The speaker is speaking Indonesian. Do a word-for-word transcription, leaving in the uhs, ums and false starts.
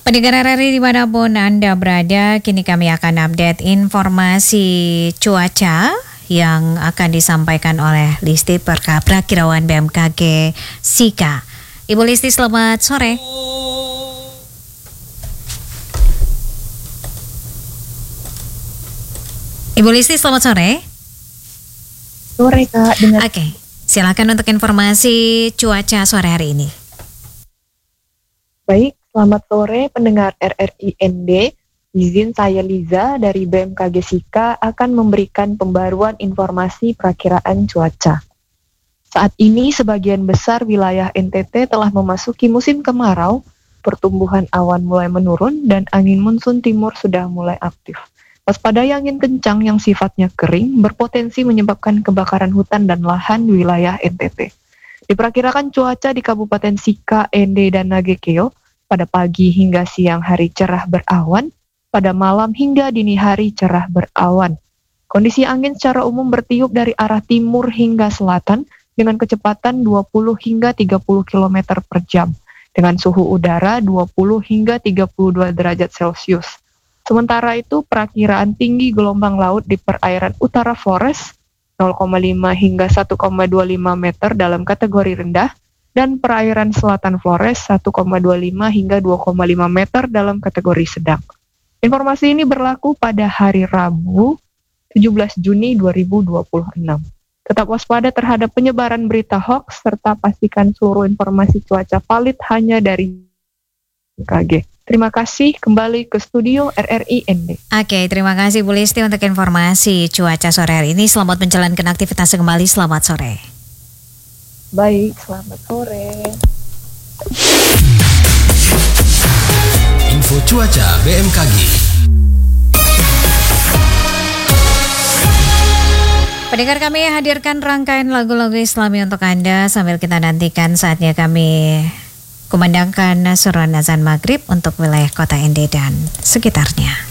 Pendengar R R I dimanapun Anda berada, kini kami akan update informasi cuaca yang akan disampaikan oleh Listi Prakirawan B M K G Sika. Ibu Listi, selamat sore. Ibu Listi, selamat sore. Sore Kak, dengar. Oke, silakan untuk informasi cuaca sore hari ini. Baik, selamat sore pendengar R R I N D. Izin saya Liza dari B M K G Sika akan memberikan pembaruan informasi perakiraan cuaca. Saat ini sebagian besar wilayah N T T telah memasuki musim kemarau, pertumbuhan awan mulai menurun dan angin monsun timur sudah mulai aktif. Waspadai angin kencang yang sifatnya kering berpotensi menyebabkan kebakaran hutan dan lahan di wilayah N T T. Diperkirakan cuaca di Kabupaten Sika, N D, dan Nagekeo pada pagi hingga siang hari cerah berawan, pada malam hingga dini hari cerah berawan. Kondisi angin secara umum bertiup dari arah timur hingga selatan dengan kecepatan dua puluh hingga tiga puluh kilometer per jam, dengan suhu udara dua puluh hingga tiga puluh dua derajat Celcius. Sementara itu, perakiraan tinggi gelombang laut di perairan utara Flores nol koma lima hingga satu koma dua lima meter dalam kategori rendah, dan perairan selatan Flores satu koma dua lima hingga dua koma lima meter dalam kategori sedang. Informasi ini berlaku pada hari Rabu, tujuh belas Juni dua ribu dua puluh enam. Tetap waspada terhadap penyebaran berita hoax, serta pastikan seluruh informasi cuaca valid hanya dari B M K G. Terima kasih, kembali ke studio R R I N D. Oke, terima kasih Bu Listi untuk informasi cuaca sore hari ini. Selamat menjalankan aktivitas kembali, selamat sore. Baik, selamat sore. Info cuaca B M K G. Pendengar, kami hadirkan rangkaian lagu-lagu Islami untuk Anda sambil kita nantikan saatnya kami kumandangkan suruhan azan maghrib untuk wilayah kota N D dan sekitarnya.